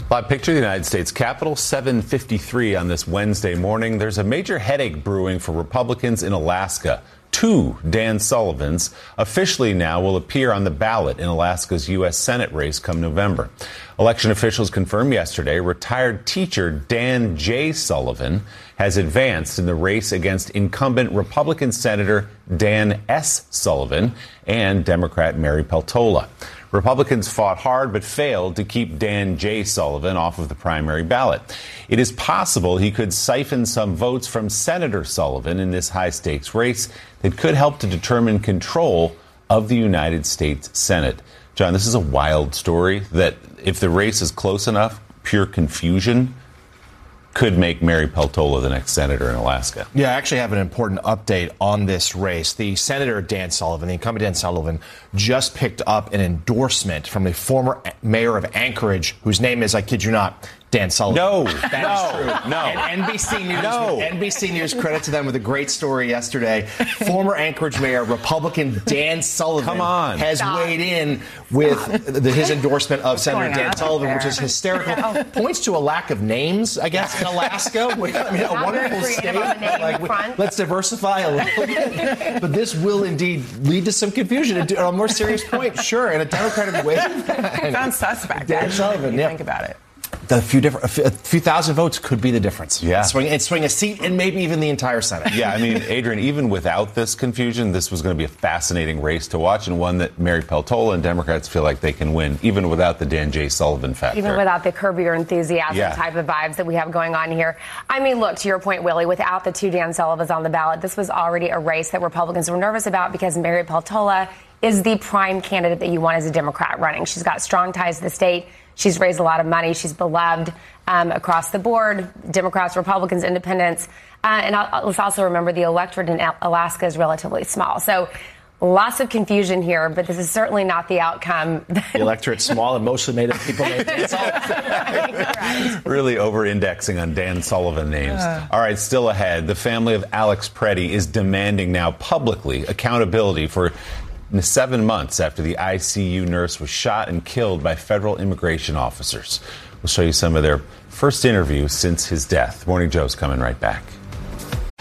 Live picture of the United States Capitol, 7:53 on this Wednesday morning. There's a major headache brewing for Republicans in Alaska. Two Dan Sullivans officially now will appear on the ballot in Alaska's U.S. Senate race come November. Election officials confirmed yesterday retired teacher Dan J. Sullivan has advanced in the race against incumbent Republican Senator Dan S. Sullivan and Democrat Mary Peltola. Republicans fought hard but failed to keep Dan J. Sullivan off of the primary ballot. It is possible he could siphon some votes from Senator Sullivan in this high-stakes race that could help to determine control of the United States Senate. John, this is a wild story that if the race is close enough, pure confusion could make Mary Peltola the next senator in Alaska. Yeah, I actually have an important update on this race. The Senator Dan Sullivan, the incumbent Dan Sullivan, just picked up an endorsement from the former mayor of Anchorage, whose name is, I kid you not, Dan Sullivan. No, that is true. No. And NBC News, credit to them with a great story yesterday. Former Anchorage Mayor, Republican Dan Sullivan, has weighed in with his endorsement of Senator Dan Sullivan, which is hysterical. Points to a lack of names, I guess, in Alaska. I mean, a wonderful state. Let's diversify a little bit. But this will indeed lead to some confusion. On a more serious point, sure, in a Democratic way. Sounds suspect. Dan Sullivan, Think about it. A few thousand votes could be the difference. Yeah. Swing a seat and maybe even the entire Senate. Yeah, I mean, Adrian, even without this confusion, this was going to be a fascinating race to watch and one that Mary Peltola and Democrats feel like they can win, even without the Dan J. Sullivan factor. Even without the Curb Your Enthusiasm type of vibes that we have going on here. I mean, look, to your point, Willie, without the two Dan Sullivans on the ballot, this was already a race that Republicans were nervous about because Mary Peltola is the prime candidate that you want as a Democrat running. She's got strong ties to the state. She's raised a lot of money. She's beloved across the board, Democrats, Republicans, independents. And let's also remember the electorate in Alaska is relatively small. So lots of confusion here, but this is certainly not the outcome. The electorate's small and mostly made of people named Dan Sullivan. Really over-indexing on Dan Sullivan names. All right, still ahead. The family of Alex Preddy is demanding now publicly accountability for 7 months after the ICU nurse was shot and killed by federal immigration officers. We'll show you some of their first interviews since his death. Morning Joe's coming right back.